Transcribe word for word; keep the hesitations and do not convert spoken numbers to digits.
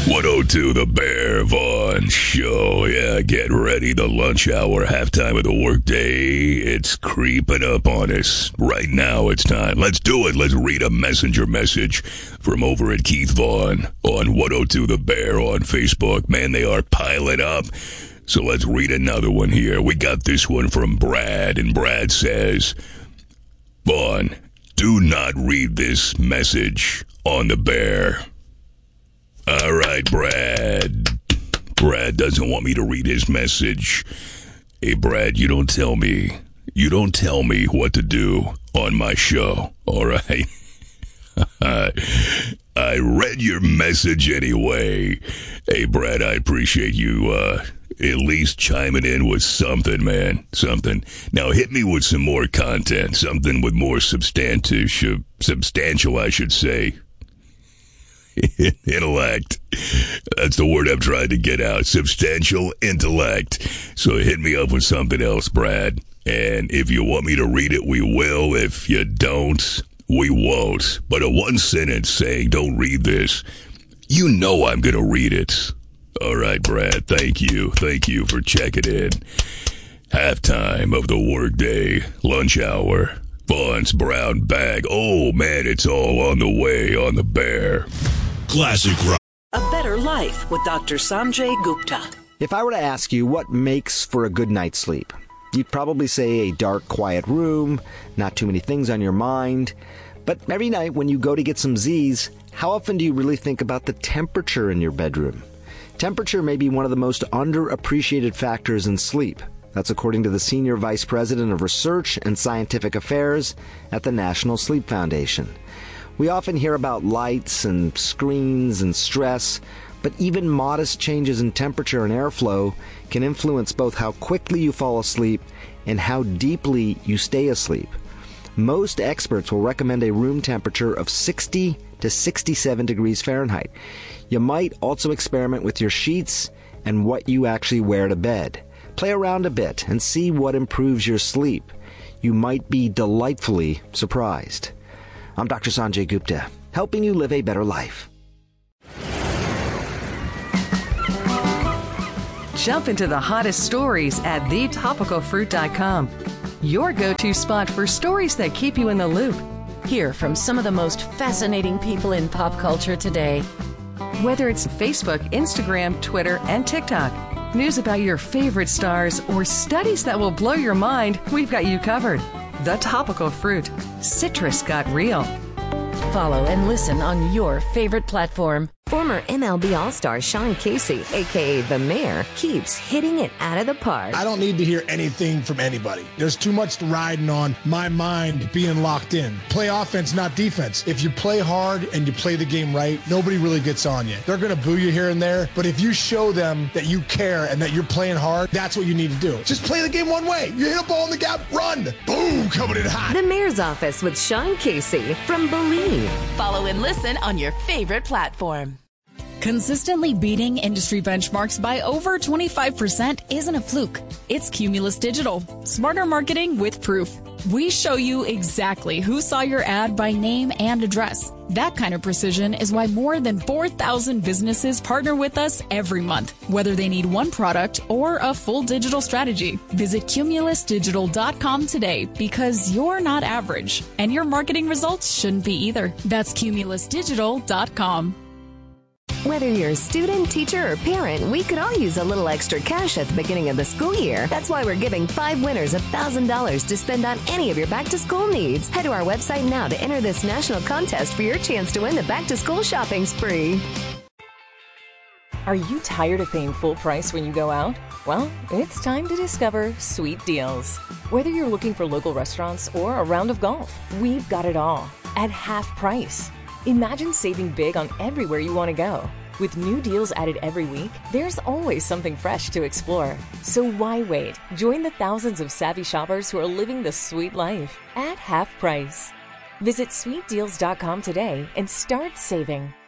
one oh two The Bear Vaughn Show. Yeah, get ready. The lunch hour, halftime of the workday. It's creeping up on us. Right now, it's time. Let's do it. Let's read a messenger message from over at Keith Vaughn on one oh two The Bear on Facebook. Man, they are piling up. So let's read another one here. We got this one from Brad, and Brad says, Vaughn, do not read this message on the Bear. All right, Brad. Brad doesn't want me to read his message. Hey, Brad, you don't tell me. You don't tell me what to do on my show, all right? I read your message anyway. Hey, Brad, I appreciate you uh, at least chiming in with something, man. Something. Now, hit me with some more content. Something with more substantive, substantial, I should say. Intellect. That's the word I'm trying to get out. Substantial intellect. So hit me up with something else, Brad. And if you want me to read it, we will. If you don't, we won't. But a one sentence saying, don't read this, you know I'm going to read it. All right, Brad. Thank you. Thank you for checking in. Halftime of the workday, lunch hour. Vaughn's brown bag. Oh, man, it's all on the way on the Bear. Classic rock. A Better Life with Doctor Sanjay Gupta. If I were to ask you what makes for a good night's sleep, you'd probably say a dark, quiet room, not too many things on your mind. But every night when you go to get some Z's, how often do you really think about the temperature in your bedroom? Temperature may be one of the most underappreciated factors in sleep. That's according to the Senior Vice President of Research and Scientific Affairs at the National Sleep Foundation. We often hear about lights and screens and stress, but even modest changes in temperature and airflow can influence both how quickly you fall asleep and how deeply you stay asleep. Most experts will recommend a room temperature of sixty to sixty-seven degrees Fahrenheit. You might also experiment with your sheets and what you actually wear to bed. Play around a bit and see what improves your sleep. You might be delightfully surprised. I'm Doctor Sanjay Gupta, helping you live a better life. Jump into the hottest stories at the topical fruit dot com. Your go-to spot for stories that keep you in the loop. Hear from some of the most fascinating people in pop culture today. Whether it's Facebook, Instagram, Twitter, and TikTok, news about your favorite stars, or studies that will blow your mind, we've got you covered. The Topical Fruit. Citrus got real. Follow and listen on your favorite platform. Former M L B All-Star Sean Casey, a k a. The Mayor, keeps hitting it out of the park. I don't need to hear anything from anybody. There's too much riding on my mind being locked in. Play offense, not defense. If you play hard and you play the game right, nobody really gets on you. They're going to boo you here and there, but if you show them that you care and that you're playing hard, that's what you need to do. Just play the game one way. You hit a ball in the gap, run. Boom, coming in hot. The Mayor's Office with Sean Casey from Believe. Follow and listen on your favorite platform. Consistently beating industry benchmarks by over twenty-five percent isn't a fluke. It's Cumulus Digital. Smarter marketing with proof. We show you exactly who saw your ad by name and address. That kind of precision is why more than four thousand businesses partner with us every month, whether they need one product or a full digital strategy. Visit cumulus digital dot com today because you're not average, and your marketing results shouldn't be either. That's cumulus digital dot com. Whether you're a student, teacher, or parent, we could all use a little extra cash at the beginning of the school year. That's why we're giving five winners one thousand dollars to spend on any of your back-to-school needs. Head to our website now to enter this national contest for your chance to win the back-to-school shopping spree. Are you tired of paying full price when you go out? Well, it's time to discover Sweet Deals. Whether you're looking for local restaurants or a round of golf, we've got it all at half price. Imagine saving big on everywhere you want to go. With new deals added every week, there's always something fresh to explore. So why wait? Join the thousands of savvy shoppers who are living the sweet life at half price. Visit sweet deals dot com today and start saving.